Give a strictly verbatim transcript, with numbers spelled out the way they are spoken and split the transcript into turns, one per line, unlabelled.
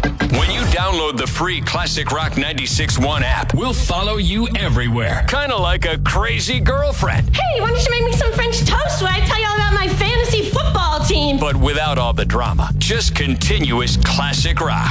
When you download the free Classic Rock ninety-six point one app, we'll follow you everywhere. Kind of like a crazy girlfriend.
Hey, why don't you make me some French toast when I tell you all about my fantasy football team?
But without all the drama. Just continuous classic rock.